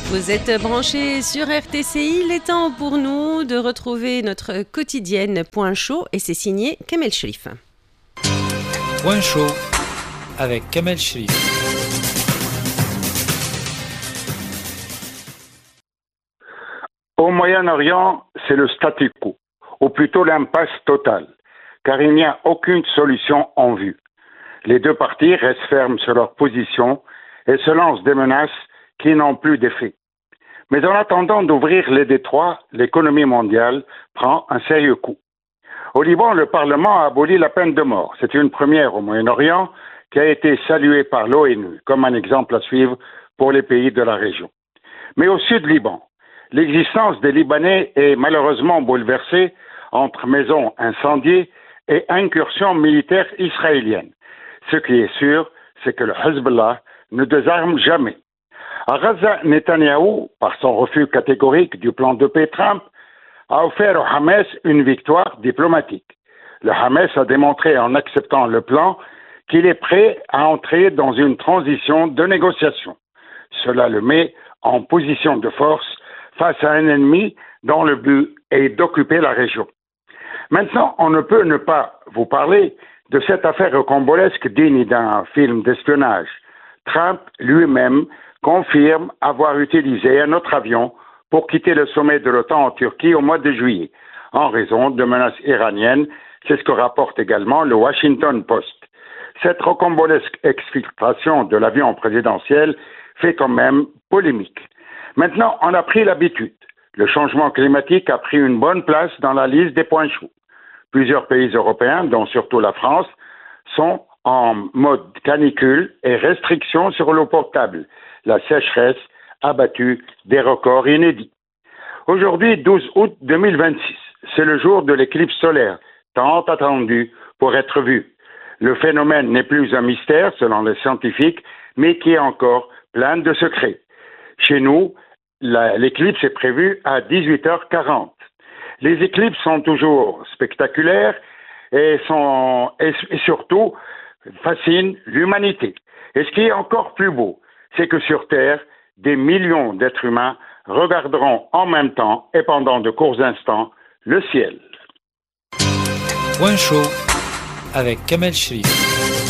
Vous êtes branchés sur RTCI, il est temps pour nous de retrouver notre quotidienne Point Chaud et c'est signé Kamel Cherif. Point Chaud avec Kamel Cherif. Au Moyen-Orient, c'est le statu quo, ou plutôt l'impasse totale, car il n'y a aucune solution en vue. Les deux parties restent fermes sur leur position et se lancent des menaces qui n'ont plus d'effet. Mais en attendant d'ouvrir les détroits, l'économie mondiale prend un sérieux coup. Au Liban, le Parlement a aboli la peine de mort. C'est une première au Moyen-Orient qui a été saluée par l'ONU comme un exemple à suivre pour les pays de la région. Mais au sud Liban, l'existence des Libanais est malheureusement bouleversée entre maisons incendiées et incursions militaires israéliennes. Ce qui est sûr, c'est que le Hezbollah ne désarme jamais. À Gaza, Netanyahou, par son refus catégorique du plan de paix Trump, a offert au Hamas une victoire diplomatique. Le Hamas a démontré en acceptant le plan qu'il est prêt à entrer dans une transition de négociation. Cela le met en position de force face à un ennemi dont le but est d'occuper la région. Maintenant, on ne peut ne pas vous parler de cette affaire rocambolesque digne d'un film d'espionnage. Trump lui-même confirme avoir utilisé un autre avion pour quitter le sommet de l'OTAN en Turquie au mois de juillet, en raison de menaces iraniennes. C'est ce que rapporte également le Washington Post. Cette rocambolesque exfiltration de l'avion présidentiel fait quand même polémique. Maintenant, on a pris l'habitude. Le changement climatique a pris une bonne place dans la liste des points chauds. Plusieurs pays européens, dont surtout la France, sont en mode canicule et restrictions sur l'eau potable. La sécheresse a battu des records inédits. Aujourd'hui, 12 août 2026, c'est le jour de l'éclipse solaire, tant attendu pour être vu. Le phénomène n'est plus un mystère, selon les scientifiques, mais qui est encore plein de secrets. Chez nous, l'éclipse est prévue à 18h40. Les éclipses sont toujours spectaculaires et surtout fascinent l'humanité. Et ce qui est encore plus beau, c'est que sur Terre, des millions d'êtres humains regarderont en même temps et pendant de courts instants le ciel. Point Chaud avec Kamel Cherif.